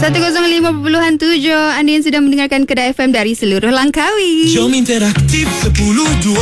105.7 anda yang sedang mendengarkan Kedah FM dari seluruh Langkawi. Jom interaktif 10-2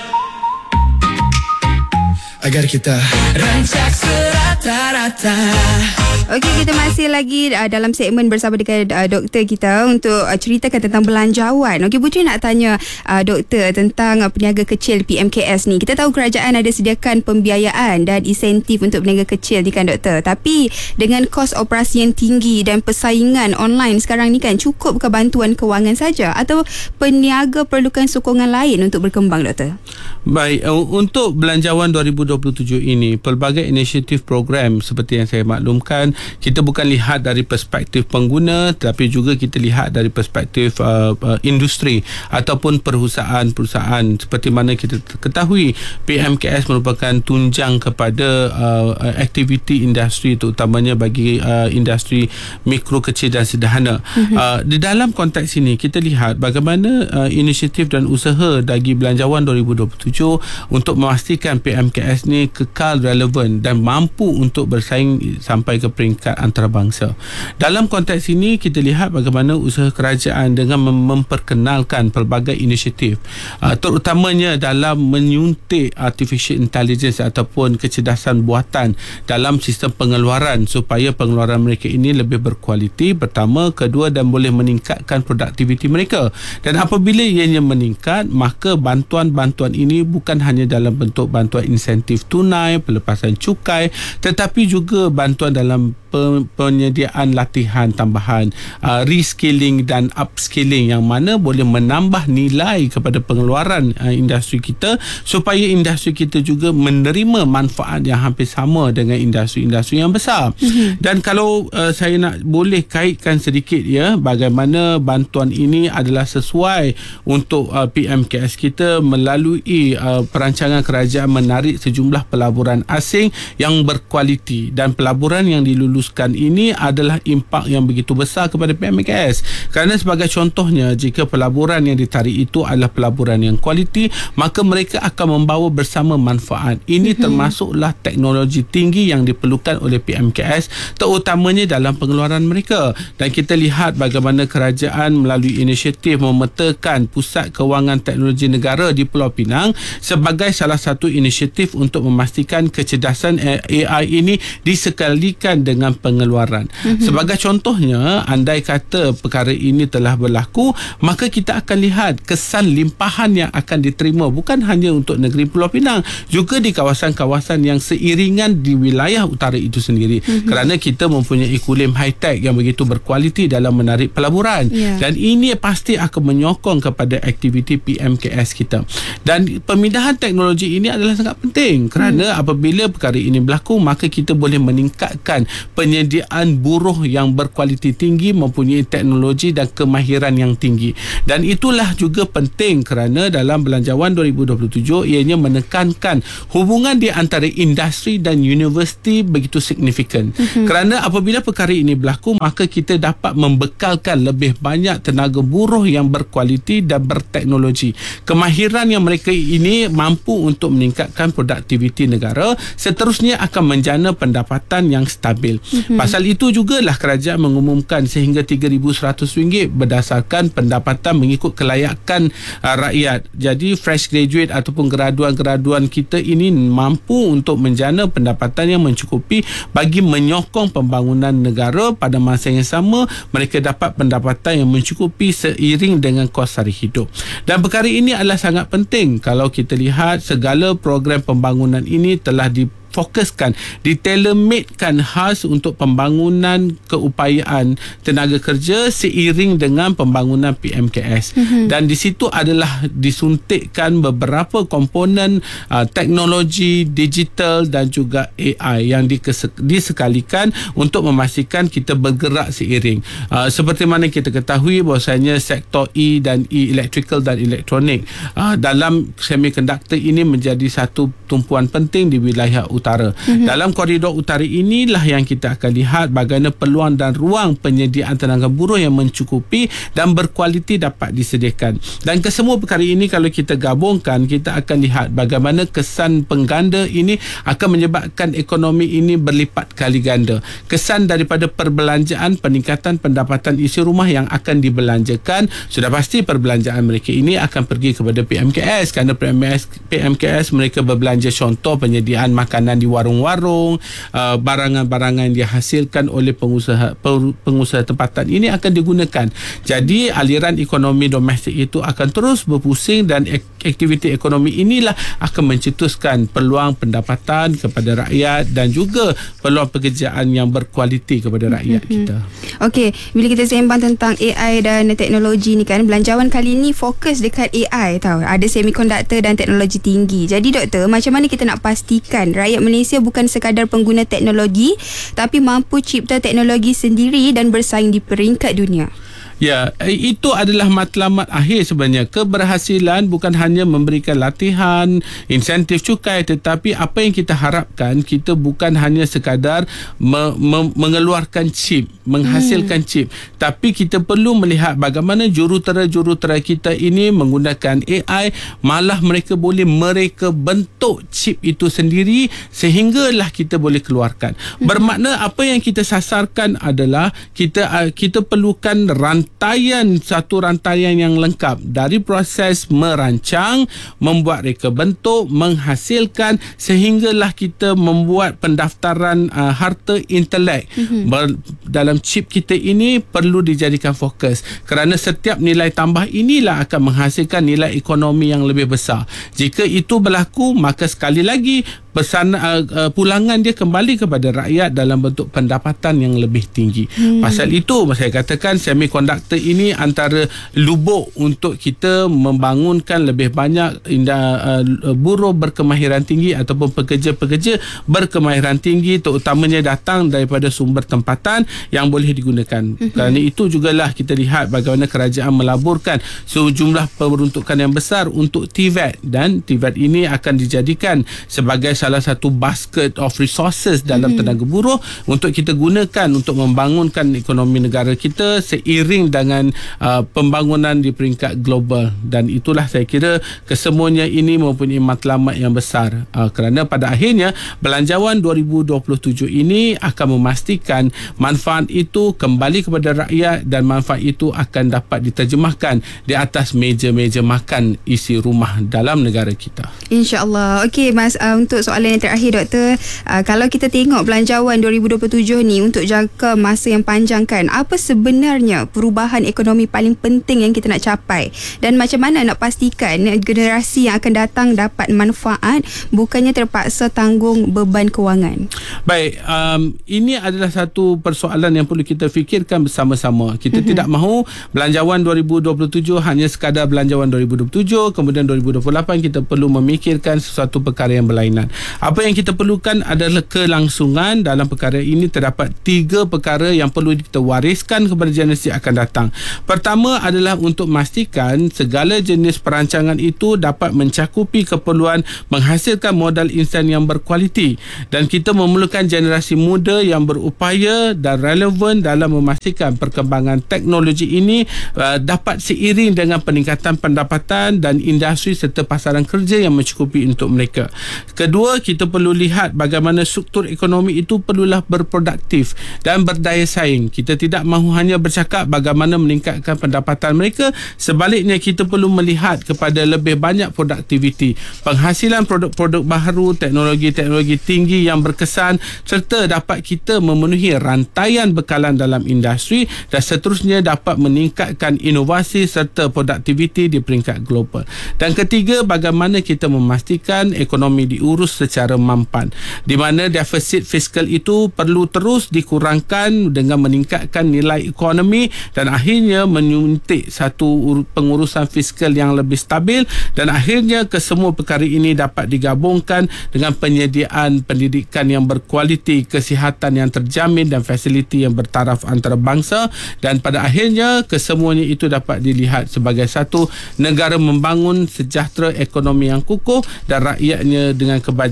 agar kita rancak serata-rata. Okey, kita masih lagi dalam segmen bersama dengan doktor kita untuk ceritakan tentang belanjawan. Okey, Puteri nak tanya doktor tentang peniaga kecil PMKS ni. Kita tahu kerajaan ada sediakan pembiayaan dan insentif untuk peniaga kecil ni kan doktor. Tapi dengan kos operasi yang tinggi dan persaingan online sekarang ni kan, cukupkah bantuan kewangan saja atau peniaga perlukan sokongan lain untuk berkembang doktor? Baik, untuk belanjawan 2027 ini, pelbagai inisiatif program seperti yang saya maklumkan, kita bukan lihat dari perspektif pengguna tetapi juga kita lihat dari perspektif industri ataupun perusahaan-perusahaan. Seperti mana kita ketahui, PMKS merupakan tunjang kepada aktiviti industri, terutamanya bagi industri mikro, kecil dan sederhana. Di dalam konteks ini kita lihat bagaimana inisiatif dan usaha bagi belanjawan 2027 untuk memastikan PMKS ni kekal relevan dan mampu untuk bersaing sampai ke peringkat antarabangsa. Dalam konteks ini kita lihat bagaimana usaha kerajaan dengan memperkenalkan pelbagai inisiatif, terutamanya dalam menyuntik artificial intelligence ataupun kecerdasan buatan dalam sistem pengeluaran supaya pengeluaran mereka ini lebih berkualiti, pertama, kedua, dan boleh meningkatkan produktiviti mereka. Dan apabila ianya meningkat, maka bantuan-bantuan ini bukan hanya dalam bentuk bantuan insentif tunai, pelepasan cukai, tetapi juga bantuan dalam penyediaan latihan tambahan, reskilling dan upskilling yang mana boleh menambah nilai kepada pengeluaran industri kita supaya industri kita juga menerima manfaat yang hampir sama dengan industri-industri yang besar. Dan kalau saya nak boleh kaitkan sedikit bagaimana bantuan ini adalah sesuai untuk PMKS kita melalui perancangan kerajaan menarik sejumlah pelaburan asing yang berkualiti, dan pelaburan yang diluluskan ini adalah impak yang begitu besar kepada PMKS. Kerana sebagai contohnya, jika pelaburan yang ditarik itu adalah pelaburan yang kualiti, maka mereka akan membawa bersama manfaat. Ini termasuklah teknologi tinggi yang diperlukan oleh PMKS, terutamanya dalam pengeluaran mereka. Dan kita lihat bagaimana kerajaan melalui inisiatif memetakan Pusat Kewangan Teknologi Negara di Pulau Pinang sebagai salah satu inisiatif untuk memastikan kecerdasan AI ini disekalikan dengan pengeluaran. Sebagai contohnya, andai kata perkara ini telah berlaku, maka kita akan lihat kesan limpahan yang akan diterima bukan hanya untuk negeri Pulau Pinang, juga di kawasan-kawasan yang seiringan di wilayah utara itu sendiri. Kerana kita mempunyai iklim high-tech yang begitu berkualiti dalam menarik pelaburan. Dan ini pasti akan menyokong kepada aktiviti PMKS kita. Dan pemindahan teknologi ini adalah sangat penting kerana apabila perkara ini berlaku, maka kita boleh meningkatkan penyediaan buruh yang berkualiti tinggi, mempunyai teknologi dan kemahiran yang tinggi. Dan itulah juga penting kerana dalam belanjawan 2027 ianya menekankan hubungan di antara industri dan universiti begitu signifikan. Kerana apabila perkara ini berlaku, maka kita dapat membekalkan lebih banyak tenaga buruh yang berkualiti dan berteknologi. Kemahiran yang mereka ini mampu untuk meningkatkan produktiviti negara, seterusnya akan menjana pendapatan yang stabil. Pasal itu jugalah kerajaan mengumumkan sehingga RM3,100 berdasarkan pendapatan mengikut kelayakan rakyat. Jadi fresh graduate ataupun graduan-graduan kita ini mampu untuk menjana pendapatan yang mencukupi bagi menyokong pembangunan negara. Pada masa yang sama, mereka dapat pendapatan yang mencukupi seiring dengan kos sara hidup. Dan perkara ini adalah sangat penting kalau kita lihat segala program pembangunan ini telah fokuskan, ditailor-madekan khas untuk pembangunan keupayaan tenaga kerja seiring dengan pembangunan PMKS. Dan di situ adalah disuntikkan beberapa komponen teknologi digital dan juga AI yang disekalikan untuk memastikan kita bergerak seiring. Seperti mana kita ketahui bahawasanya sektor E dan electrical dan elektronik dalam semiconductor ini menjadi satu tumpuan penting di wilayah utara Utara. Dalam koridor utara inilah yang kita akan lihat bagaimana peluang dan ruang penyediaan tenaga buruh yang mencukupi dan berkualiti dapat disediakan. Dan kesemua perkara ini kalau kita gabungkan, kita akan lihat bagaimana kesan pengganda ini akan menyebabkan ekonomi ini berlipat kali ganda. Kesan daripada perbelanjaan, peningkatan pendapatan isi rumah yang akan dibelanjakan, sudah pasti perbelanjaan mereka ini akan pergi kepada PMKS, kerana PMKS mereka berbelanja, contoh penyediaan makanan di warung-warung, barangan-barangan yang dihasilkan oleh pengusaha tempatan ini akan digunakan. Jadi aliran ekonomi domestik itu akan terus berpusing dan aktiviti ekonomi inilah akan mencetuskan peluang pendapatan kepada rakyat dan juga peluang pekerjaan yang berkualiti kepada rakyat kita. Okey, bila kita sembang tentang AI dan teknologi ni kan, belanjawan kali ni fokus dekat AI tau. Ada semikonduktor dan teknologi tinggi. Jadi doktor, macam mana kita nak pastikan rakyat Malaysia bukan sekadar pengguna teknologi tapi mampu cipta teknologi sendiri dan bersaing di peringkat dunia? Ya, itu adalah matlamat akhir sebenarnya. Keberhasilan bukan hanya memberikan latihan, insentif cukai, tetapi apa yang kita harapkan, kita bukan hanya sekadar mengeluarkan chip, menghasilkan chip, tapi kita perlu melihat bagaimana jurutera-jurutera kita ini menggunakan AI, malah mereka boleh bentuk chip itu sendiri sehinggalah kita boleh keluarkan. Bermakna apa yang kita sasarkan adalah kita perlukan satu rantaian yang lengkap dari proses merancang, membuat reka bentuk, menghasilkan sehinggalah kita membuat pendaftaran harta intelek. Dalam chip kita ini perlu dijadikan fokus kerana setiap nilai tambah inilah akan menghasilkan nilai ekonomi yang lebih besar. Jika itu berlaku, maka sekali lagi pulangan dia kembali kepada rakyat dalam bentuk pendapatan yang lebih tinggi. Pasal itu saya katakan semikonduktor ini antara lubuk untuk kita membangunkan lebih banyak buruh berkemahiran tinggi ataupun pekerja-pekerja berkemahiran tinggi, terutamanya datang daripada sumber tempatan yang boleh digunakan. Kerana itu jugalah kita lihat bagaimana kerajaan melaburkan sejumlah peruntukan yang besar untuk TVET, dan TVET ini akan dijadikan sebagai salah satu basket of resources dalam tenaga buruh untuk kita gunakan untuk membangunkan ekonomi negara kita seiring dengan pembangunan di peringkat global. Dan itulah saya kira kesemuanya ini mempunyai matlamat yang besar, kerana pada akhirnya belanjawan 2027 ini akan memastikan manfaat itu kembali kepada rakyat dan manfaat itu akan dapat diterjemahkan di atas meja-meja makan isi rumah dalam negara kita. InsyaAllah. Okey Mas, untuk soalan yang terakhir doktor, kalau kita tengok belanjawan 2027 ni untuk jangka masa yang panjang kan, apa sebenarnya perubahan ekonomi paling penting yang kita nak capai, dan macam mana nak pastikan generasi yang akan datang dapat manfaat bukannya terpaksa tanggung beban kewangan? Baik, ini adalah satu persoalan yang perlu kita fikirkan bersama-sama. Kita tidak mahu belanjawan 2027 hanya sekadar belanjawan 2027, kemudian 2028 kita perlu memikirkan sesuatu perkara yang berlainan. Apa yang kita perlukan adalah kelangsungan. Dalam perkara ini terdapat 3 perkara yang perlu kita wariskan kepada generasi akan datang. Pertama adalah untuk memastikan segala jenis perancangan itu dapat mencakupi keperluan menghasilkan modal insan yang berkualiti, dan kita memerlukan generasi muda yang berupaya dan relevan dalam memastikan perkembangan teknologi ini dapat seiring dengan peningkatan pendapatan dan industri serta pasaran kerja yang mencukupi untuk mereka. Kedua, kita perlu lihat bagaimana struktur ekonomi itu perlulah berproduktif dan berdaya saing. Kita tidak mahu hanya bercakap bagaimana meningkatkan pendapatan mereka, sebaliknya kita perlu melihat kepada lebih banyak produktiviti, penghasilan produk-produk baru, teknologi-teknologi tinggi yang berkesan, serta dapat kita memenuhi rantaian bekalan dalam industri dan seterusnya dapat meningkatkan inovasi serta produktiviti di peringkat global. Dan ketiga, bagaimana kita memastikan ekonomi diurus secara mampan, di mana defisit fiskal itu perlu terus dikurangkan dengan meningkatkan nilai ekonomi dan akhirnya menyuntik satu pengurusan fiskal yang lebih stabil, dan akhirnya kesemua perkara ini dapat digabungkan dengan penyediaan pendidikan yang berkualiti, kesihatan yang terjamin dan fasiliti yang bertaraf antarabangsa, dan pada akhirnya kesemuanya itu dapat dilihat sebagai satu negara membangun sejahtera ekonomi yang kukuh dan rakyatnya dengan kebajikan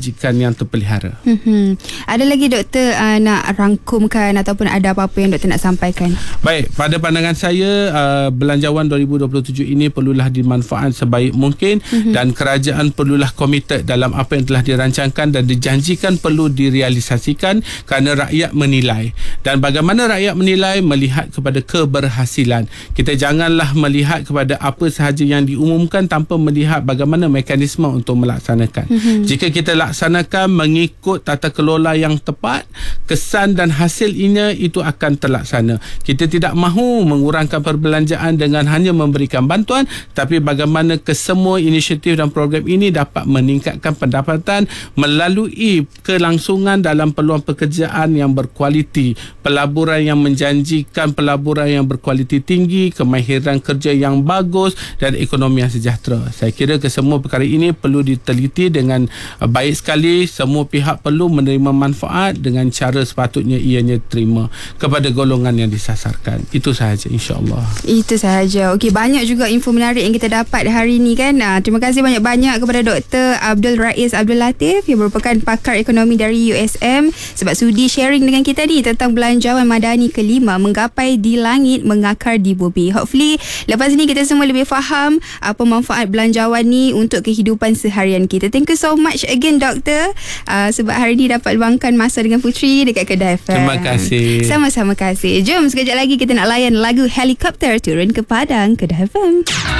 kebajikan yang terpelihara. Ada lagi doktor nak rangkumkan ataupun ada apa-apa yang doktor nak sampaikan? Baik, pada pandangan saya belanjawan 2027 ini perlulah dimanfaat sebaik mungkin dan kerajaan perlulah komited dalam apa yang telah dirancangkan dan dijanjikan perlu direalisasikan kerana rakyat menilai. Dan bagaimana rakyat menilai? Melihat kepada keberhasilan. Kita janganlah melihat kepada apa sahaja yang diumumkan tanpa melihat bagaimana mekanisme untuk melaksanakan. Jika kita laksanakan mengikut tata kelola yang tepat, kesan dan hasilnya itu akan terlaksana. Kita tidak mahu mengurangkan perbelanjaan dengan hanya memberikan bantuan, tapi bagaimana kesemua inisiatif dan program ini dapat meningkatkan pendapatan melalui kelangsungan dalam peluang pekerjaan yang berkualiti, pelaburan yang menjanjikan, pelaburan yang berkualiti tinggi, kemahiran kerja yang bagus dan ekonomi yang sejahtera. Saya kira kesemua perkara ini perlu diteliti dengan baik sekali. Semua pihak perlu menerima manfaat dengan cara sepatutnya ianya terima kepada golongan yang disasarkan. Itu sahaja, insya-Allah. Itu sahaja. Okey, banyak juga info menarik yang kita dapat hari ini kan. Terima kasih banyak-banyak kepada Dr. Abdul Rais Abdul Latif yang merupakan pakar ekonomi dari USM sebab sudi sharing dengan kita ni tentang belanjawan madani kelima menggapai di langit mengakar di bumi. Hopefully lepas ni kita semua lebih faham apa manfaat belanjawan ni untuk kehidupan seharian kita. Thank you so much again doktor sebab hari ni dapat luangkan masa dengan Puteri dekat Kedah FM. Terima kasih. Sama-sama kasih. Jom sekejap lagi kita nak layan lagu Helikopter turun ke Padang Kedah FM.